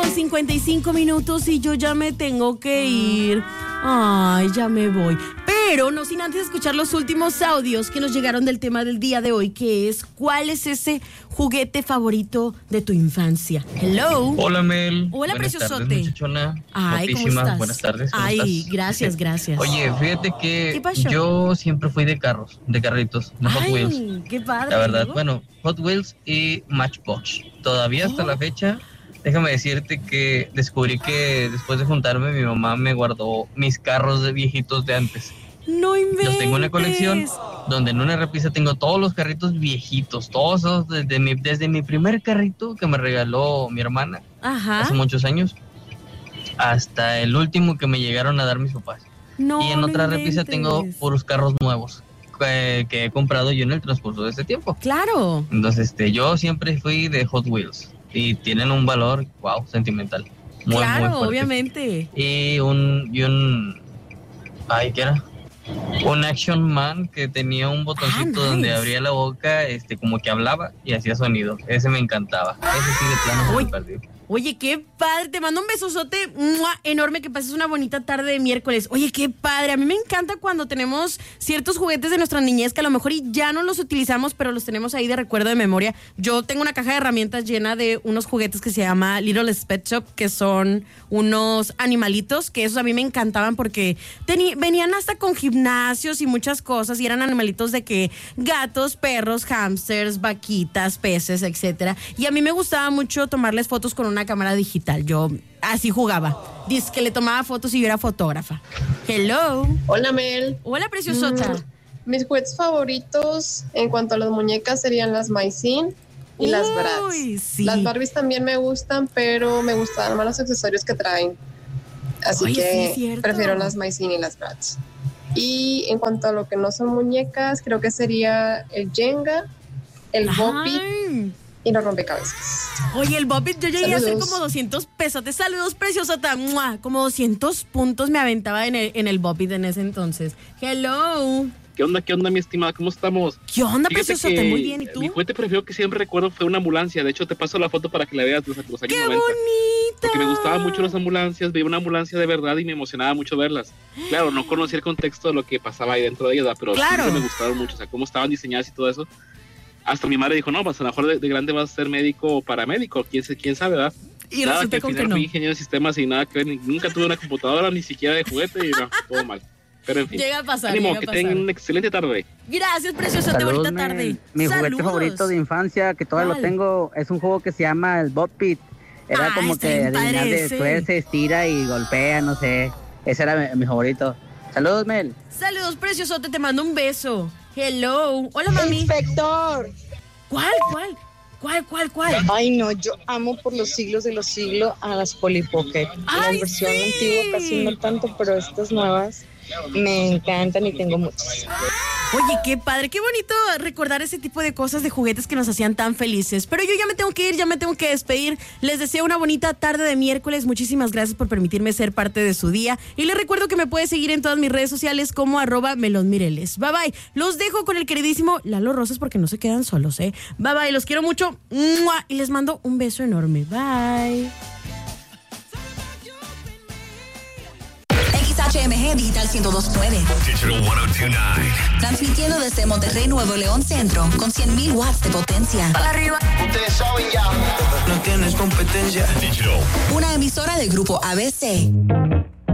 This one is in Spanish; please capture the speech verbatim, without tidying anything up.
cincuenta y cinco minutos y yo ya me tengo que ir. Ay, ya me voy. Pero no sin antes escuchar los últimos audios que nos llegaron del tema del día de hoy, que es ¿cuál es ese juguete favorito de tu infancia? Hello. Hola, Mel. Hola, buenas preciosote. Tardes, muchachona. Ay, ¿cómo estás? Buenas tardes. ¿Cómo Ay, estás? gracias, gracias. Oye, fíjate que ¿Qué pasó? yo siempre fui de carros, de carritos, de Hot Ay, Wheels. qué padre. La verdad, ¿no? bueno, Hot Wheels y Matchbox. Todavía hasta Oh. la fecha, déjame decirte que descubrí que después de juntarme, mi mamá me guardó mis carros de viejitos de antes. No inventes. Los tengo en una colección donde en una repisa tengo todos los carritos viejitos, todos esos desde mi, desde mi primer carrito que me regaló mi hermana Ajá. hace muchos años hasta el último que me llegaron a dar mis papás. No, y en no otra repisa inventes. tengo puros carros nuevos que, que he comprado yo en el transcurso de este tiempo. Claro. Entonces, este, yo siempre fui de Hot Wheels y tienen un valor, wow, sentimental. Muy, claro, muy fuerte. obviamente. Y un, y un, ay, ¿qué era? Un Action Man que tenía un botoncito Ah, nice. donde abría la boca, este, como que hablaba y hacía sonido. Ese me encantaba. Ese sí de plano Uy. me perdió. Oye, qué padre, te mando un besozote ¡mua! Enorme, que pases una bonita tarde de miércoles. Oye, qué padre, a mí me encanta cuando tenemos ciertos juguetes de nuestra niñez que a lo mejor y ya no los utilizamos, pero los tenemos ahí de recuerdo, de memoria. Yo tengo una caja de herramientas llena de unos juguetes que se llama Little Pet Shop, que son unos animalitos, que esos a mí me encantaban porque teni- venían hasta con gimnasios y muchas cosas, y eran animalitos de que gatos, perros, hámsters, vaquitas, peces, etcétera. Y a mí me gustaba mucho tomarles fotos con una cámara digital. Yo así jugaba. Dice que le tomaba fotos y yo era fotógrafa. Hello. Hola, Mel. Hola, preciosota. Mm, mis juguetes favoritos en cuanto a las muñecas serían las Mycin y las Bratz. Uy, sí. Las Barbies también me gustan, pero me gustaban más los accesorios que traen. Así Ay, sí, que es cierto. prefiero las Mycin y las Bratz. Y en cuanto a lo que no son muñecas, creo que sería el Jenga, el Boppy Ay. y los rompecabezas. Oye, el Bobbit, yo llegué a hacer Saludos. como doscientos pesotes. Saludos, preciosota. ¡Mua! Como doscientos puntos me aventaba en el, en el Bobbit en ese entonces. Hello. ¿Qué onda, qué onda, mi estimada? ¿Cómo estamos? ¿Qué onda, Fíjate preciosota? que Muy bien, ¿y tú? Mi juguete preferido que siempre recuerdo fue una ambulancia. De hecho, te paso la foto para que la veas de los años ¡Qué noventa. bonita! Porque me gustaban mucho las ambulancias, veía una ambulancia de verdad y me emocionaba mucho verlas. Claro, no conocía el contexto de lo que pasaba ahí dentro de ellas, ¿verdad? Pero Claro. siempre me gustaron mucho, o sea, cómo estaban diseñadas y todo eso. Hasta mi madre dijo, no, pues a lo mejor de, de grande vas a ser médico o paramédico, quién, se- quién sabe, ¿verdad? Y Nada, resulta que al con final que no. fui ingeniero de sistemas y nada que ver, ni- nunca tuve una computadora, ni siquiera de juguete y no, todo mal. Pero en fin, Llega a pasar, ánimo, llega a que pasar. tengan una excelente tarde. Gracias, preciosote. Salud, Bonita men. tarde. Mi juguete Saludos. favorito de infancia, que todavía ¿Cuál? lo tengo, es un juego que se llama el Bobbit. Era Ah, como está que bien padre adivinar de ese. después se estira y golpea, no sé. Ese era mi, mi favorito. Saludos, Mel. Saludos, preciosote. Te mando un beso. Hello. Hola, mami. Inspector. ¿Cuál, cuál? ¿Cuál, cuál, cuál? Ay, no, yo amo por los siglos de los siglos a las Polly Pocket. ¡Ay, La versión sí! antigua casi no tanto, pero estas nuevas me encantan y tengo muchas. Oye, qué padre, qué bonito recordar ese tipo de cosas, de juguetes que nos hacían tan felices. Pero yo ya me tengo que ir, ya me tengo que despedir. Les deseo una bonita tarde de miércoles. Muchísimas gracias por permitirme ser parte de su día. Y les recuerdo que me puede seguir en todas mis redes sociales como arroba melonmireles. Bye bye. Los dejo con el queridísimo Lalo Rosas porque no se quedan solos, ¿eh? Bye bye, los quiero mucho. ¡Mua! Y les mando un beso enorme. Bye. X H M G Digital ciento dos punto nueve. Digital ciento dos punto nueve. Transmitiendo desde Monterrey, Nuevo León Centro, con cien mil watts de potencia. Para arriba. Ustedes saben ya. No tienes competencia. Digital. Una emisora del grupo A B C.